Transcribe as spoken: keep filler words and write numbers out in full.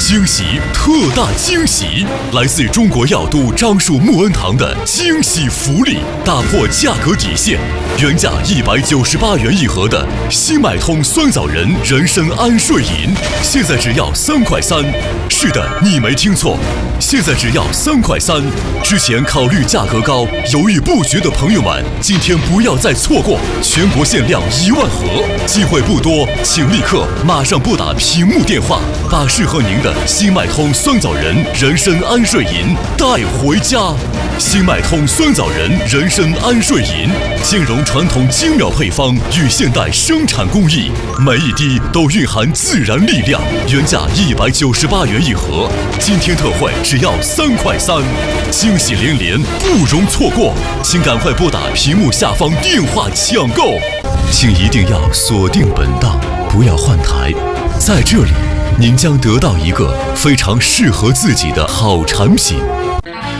惊喜特大惊喜！来自中国药都樟树木恩堂的惊喜福利，打破价格底线，原价一百九十八元一盒的新脉通酸枣仁人参安睡饮，现在只要三块三。是的，你没听错，现在只要三块三。之前考虑价格高、犹豫不决的朋友们，今天不要再错过，全国限量一万盒，机会不多，请立刻马上拨打屏幕电话，把适合您的新脉通酸枣仁人参安睡饮带回家。新脉通酸枣仁人参安睡饮，兼容传统精妙配方与现代生产工艺，每一滴都蕴含自然力量。原价一百九十八元一盒，今天特惠只要三块三，惊喜连连，不容错过，请赶快拨打屏幕下方电话抢购。请一定要锁定本档，不要换台，在这里您将得到一个非常适合自己的好产品。